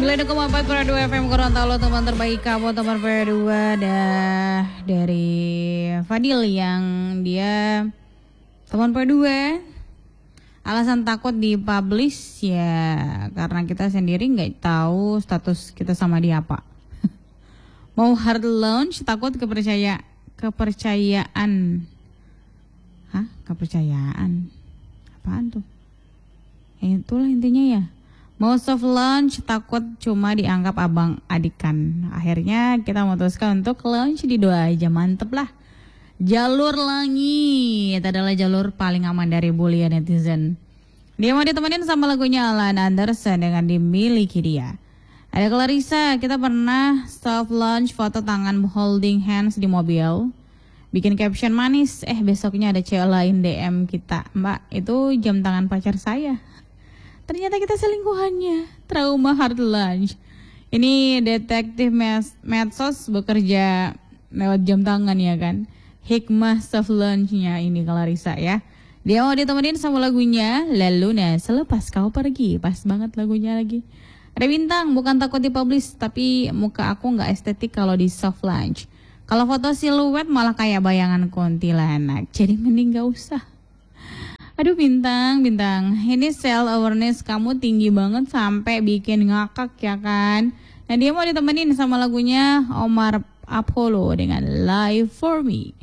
92,4 FM Gorontalo, teman terbaik kamu, teman berdua. Dah dari Fadil yang dia teman berdua. Alasan takut dipublish ya karena kita sendiri nggak tahu status kita sama dia apa. Mau hard launch takut kepercayaan. Kepercayaan apaan tuh? Itulah intinya ya. Mau soft launch takut cuma dianggap abang adikan. Akhirnya kita memutuskan untuk launch di Doa aja, mantep lah. Jalur langit adalah jalur paling aman dari bulian netizen. Dia mau ditemenin sama lagunya Alan Anderson dengan dimiliki dia. Ada Clarissa, kita pernah soft launch foto tangan holding hands di mobil. Bikin caption manis, besoknya ada cewek lain DM kita. Mbak, itu jam tangan pacar saya. Ternyata kita selingkuhannya. Trauma hard launch. Ini detektif medsos bekerja lewat jam tangan ya kan. Hikmah soft launch-nya ini Clarissa ya. Dia mau ditemenin sama lagunya Laluna Selepas Kau Pergi. Pas banget lagunya lagi. Ada Bintang, bukan takut dipublish, tapi muka aku gak estetik kalau di soft launch. Kalau foto siluet malah kayak bayangan kuntilanak. Jadi mending gak usah. Aduh Bintang, ini self awareness kamu tinggi banget sampai bikin ngakak ya kan. Nah dia mau ditemenin sama lagunya Omar Apollo dengan Live For Me.